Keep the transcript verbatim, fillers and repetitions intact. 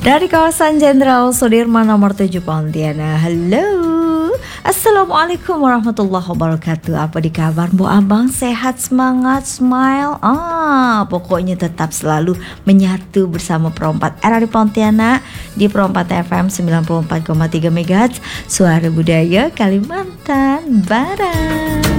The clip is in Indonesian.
Dari kawasan Jenderal Sudirman nomor tujuh Pontianak. Halo, Assalamualaikum warahmatullahi wabarakatuh. Apa di kabar Bu Abang? Sehat, semangat, smile. Ah, pokoknya tetap selalu menyatu bersama Perompat Era di Pontianak di Perompat F M sembilan puluh empat koma tiga megahertz, Suara Budaya Kalimantan Barat.